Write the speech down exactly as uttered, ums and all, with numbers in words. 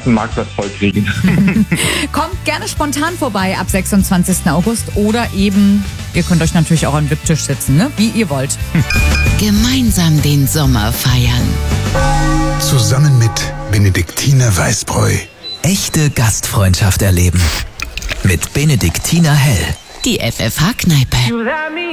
ganzen Marktplatz vollkriegen. Kommt gerne spontan vorbei ab sechsundzwanzigsten August oder eben, ihr könnt euch natürlich auch an den V I P-Tisch sitzen, ne? Wie ihr wollt. Gemeinsam den Sommer feiern. Zusammen mit Benediktiner Weißbräu. Echte Gastfreundschaft erleben. Mit Benediktiner Hell. Die F F H-Kneipe.